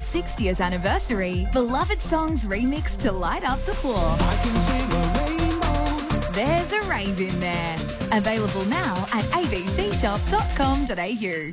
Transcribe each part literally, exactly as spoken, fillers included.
sixtieth anniversary. Beloved songs remixed to light up the floor. I can sing a rainbow. There's a rave in there. Available now at a b c shop dot com dot a u.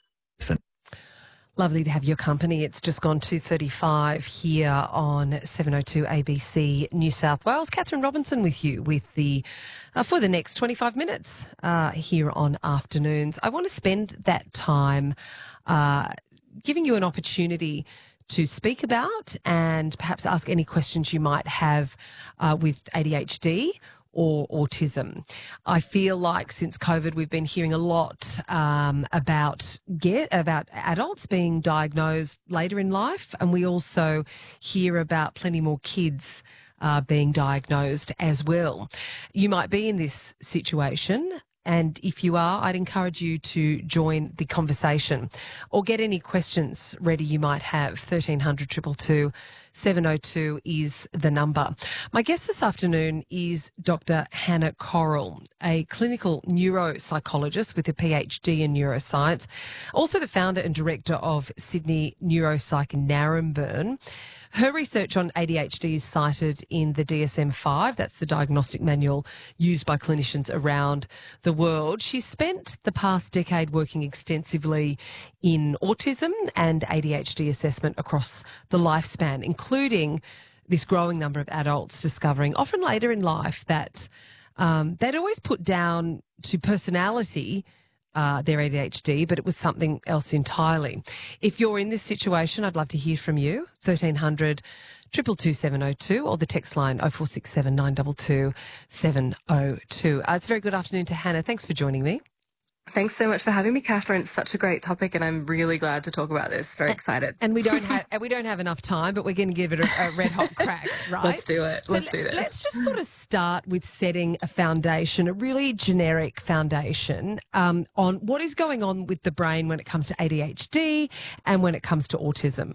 Lovely to have your company. It's just gone two thirty-five here on seven oh two A B C New South Wales. Catherine Robinson with you with the uh, for the next twenty-five minutes uh, here on Afternoons. I want to spend that time uh, giving you an opportunity to speak about and perhaps ask any questions you might have uh, with A D H D or autism. I feel like since COVID, we've been hearing a lot um, about get about adults being diagnosed later in life, and we also hear about plenty more kids uh, being diagnosed as well. You might be in this situation, and if you are, I'd encourage you to join the conversation or get any questions ready you might have. thirteen hundred, two two two, seven oh two is the number. My guest this afternoon is Doctor Hannah Correll, a clinical neuropsychologist with a PhD in neuroscience, also the founder and director of Sydney Neuropsych in Naremburn. Her research on A D H D is cited in the D S M five, that's the diagnostic manual used by clinicians around the world. She's spent the past decade working extensively in autism and A D H D assessment across the lifespan, including this growing number of adults discovering, often later in life, that um, they'd always put down to personality Uh, their A D H D, but it was something else entirely. If you're in this situation, I'd love to hear from you. thirteen hundred, two two two, seven oh two or the text line oh four six seven, nine two two, seven oh two. Uh, it's a very good afternoon to Hannah. Thanks for joining me. Thanks so much for having me, Catherine. It's such a great topic, and I'm really glad to talk about this. Very excited. And we don't have we don't have enough time, but we're going to give it a, a red hot crack, right? Let's do it. So Let's do this. Let's just sort of start with setting a foundation, a really generic foundation um, on what is going on with the brain when it comes to A D H D and when it comes to autism.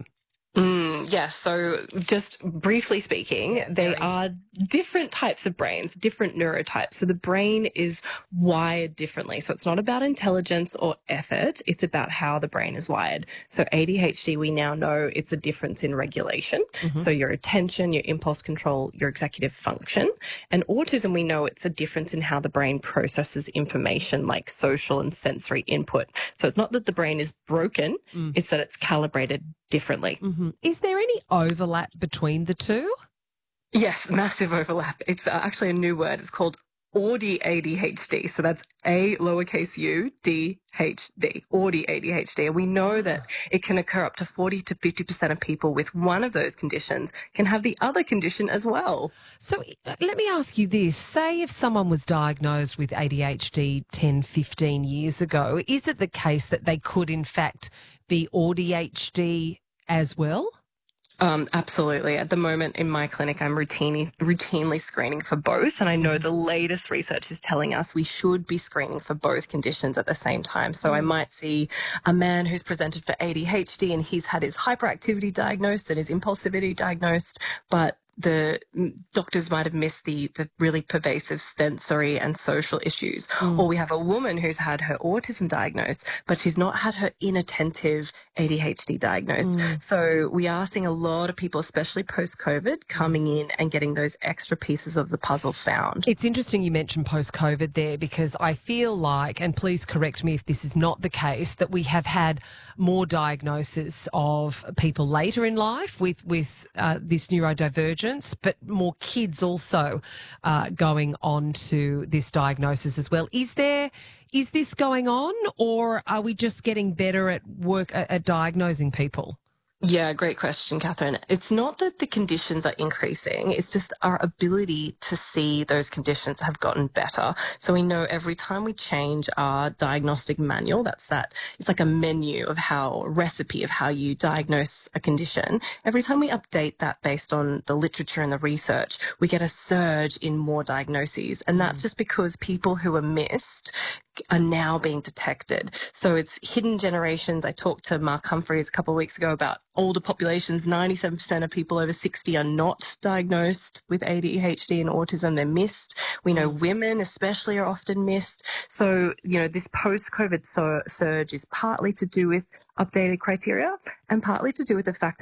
Mm, yes. So just briefly speaking, they are different types of brains, different neurotypes. So the brain is wired differently. So it's not about intelligence or effort. It's about how the brain is wired. So A D H D, we now know it's a difference in regulation. Mm-hmm. So your attention, your impulse control, your executive function. And autism, we know it's a difference in how the brain processes information like social and sensory input. So it's not that the brain is broken, mm. it's that it's calibrated differently. Mm-hmm. Is there any overlap between the two? Yes, massive overlap. It's uh, actually a new word. It's called Audi A D H D. So that's A lowercase u, D, H, D, Audi A D H D. And we know that it can occur up to forty to fifty percent of people with one of those conditions can have the other condition as well. So let me ask you this. Say if someone was diagnosed with A D H D ten, fifteen years ago, is it the case that they could in fact be A D H D as well? Um, absolutely. At the moment in my clinic, I'm routinely, routinely screening for both. And I know the latest research is telling us we should be screening for both conditions at the same time. So I might see a man who's presented for A D H D and he's had his hyperactivity diagnosed and his impulsivity diagnosed, but the doctors might have missed the, the really pervasive sensory and social issues. Mm. Or we have a woman who's had her autism diagnosed, but she's not had her inattentive A D H D diagnosed. Mm. So we are seeing a lot of people, especially post-COVID, coming in and getting those extra pieces of the puzzle found. It's interesting you mentioned post-COVID there, because I feel like, and please correct me if this is not the case, that we have had more diagnosis of people later in life with, with uh, this neurodivergence, but more kids also uh, going on to this diagnosis as well. Is there, is this going on, or are we just getting better at work at, at diagnosing people? Yeah, great question, Catherine. It's not that the conditions are increasing, it's just our ability to see those conditions have gotten better. So we know every time we change our diagnostic manual, that's that, it's like a menu of how, a recipe of how you diagnose a condition. Every time we update that based on the literature and the research, we get a surge in more diagnoses. And that's just because people who are missed are now being detected. So it's hidden generations. I talked to Mark Humphreys a couple of weeks ago about older populations. ninety-seven percent of people over sixty are not diagnosed with A D H D and autism. They're missed. We know women especially are often missed. So, you know, this post-COVID sur- surge is partly to do with updated criteria and partly to do with the fact that